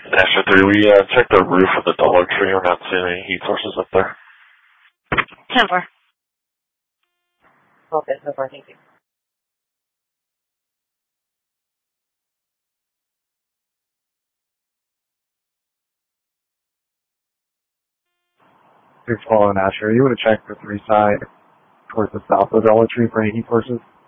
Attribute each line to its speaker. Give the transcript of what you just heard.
Speaker 1: Asher 3, we checked the roof of the Dollar Tree. We're not seeing any heat sources up there.
Speaker 2: 10-4.
Speaker 3: Okay, so far, thank you.
Speaker 4: You're following Asher. You would have checked the 3 side towards the south of Dollar Tree for any heat sources?